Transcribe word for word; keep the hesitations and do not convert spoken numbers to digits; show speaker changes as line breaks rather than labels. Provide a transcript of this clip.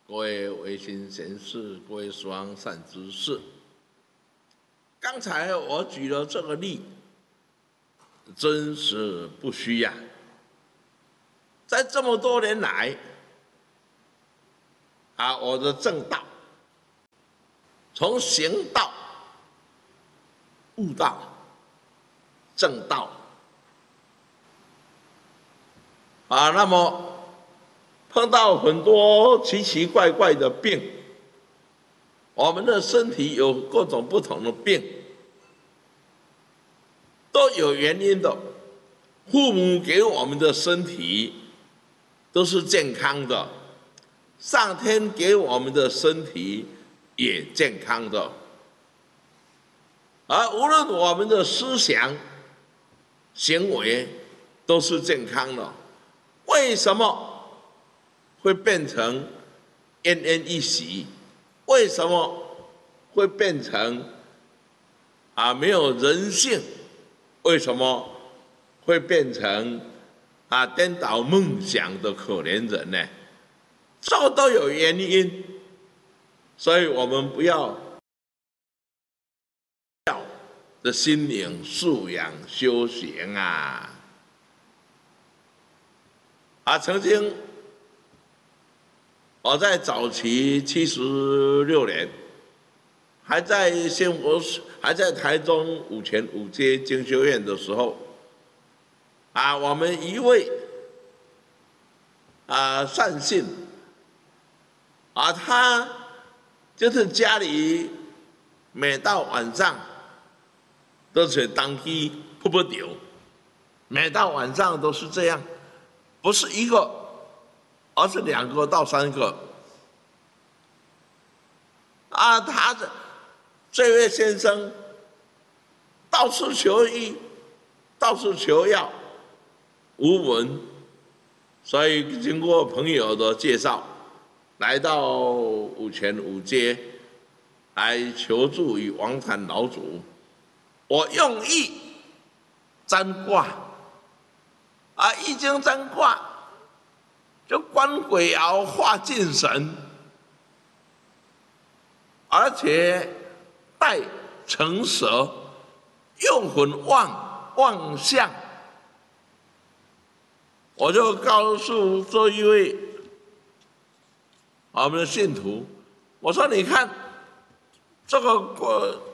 各位维新贤士，各位十方善知识，刚才我举了这个例，真是不虚呀、啊。在这么多年来，啊，我的正道，从行道、悟道、正道，啊，那么碰到很多奇奇怪怪的病，我们的身体有各种不同的病，都有原因的。父母给我们的身体都是健康的，上天给我们的身体也健康的，而无论我们的思想、行为都是健康的，为什么会变成奄奄一息？为什么会变成啊没有人性？为什么会变成啊颠倒梦想的可怜人呢？这都有原因，所以我们不要的心灵素养修行啊！啊，曾经我在早期七十六年，还在新佛还在台中五权五街经修院的时候，啊，我们一位啊善信啊，他就是家里每到晚上都是当机扑扑丢，每到晚上都是这样，不是一个，而是两个到三个。啊，他的这位先生到处求医，到处求药，无闻，所以经过朋友的介绍，来到五权五街来求助于王禅老祖。我用意占卦，啊，易经占卦就观鬼爻化尽神，而且带成蛇，用魂望望相。我就告诉这一位我们的信徒，我说你看这个